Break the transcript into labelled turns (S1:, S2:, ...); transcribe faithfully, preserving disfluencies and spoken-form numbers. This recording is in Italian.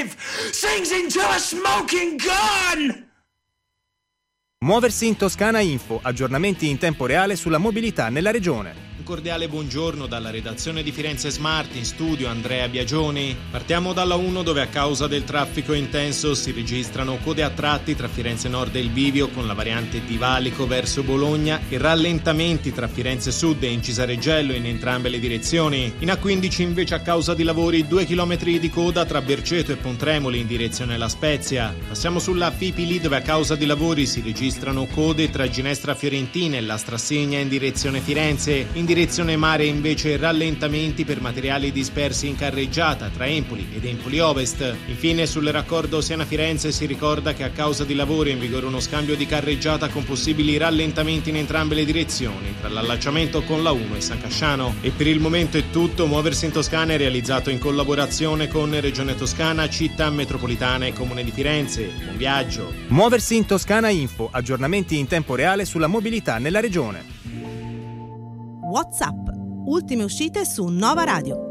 S1: live sings into a smoking gun!
S2: Muoversi in Toscana Info, aggiornamenti in tempo reale sulla mobilità nella regione.
S3: Un cordiale buongiorno dalla redazione di Firenze Smart, in studio Andrea Biagioni. Partiamo dalla uno, dove a causa del traffico intenso si registrano code a tratti tra Firenze Nord e il Bivio con la variante di Valico verso Bologna e rallentamenti tra Firenze Sud e Incisareggello in entrambe le direzioni. In A quindici invece a causa di lavori due chilometri di coda tra Berceto e Pontremoli in direzione La Spezia. Passiamo sulla Fipili, dove a causa di lavori si registrano code tra Ginestra Fiorentina e la Strassegna in direzione Firenze. In direzione mare invece rallentamenti per materiali dispersi in carreggiata tra Empoli ed Empoli Ovest. Infine sul raccordo Siena-Firenze si ricorda che a causa di lavori è in vigore uno scambio di carreggiata con possibili rallentamenti in entrambe le direzioni tra l'allacciamento con la uno e San Casciano. E per il momento è tutto. Muoversi in Toscana è realizzato in collaborazione con Regione Toscana, Città Metropolitana e Comune di Firenze. Buon viaggio.
S2: Muoversi in Toscana Info, aggiornamenti in tempo reale sulla mobilità nella regione.
S4: WhatsApp. Ultime uscite su Nova Radio.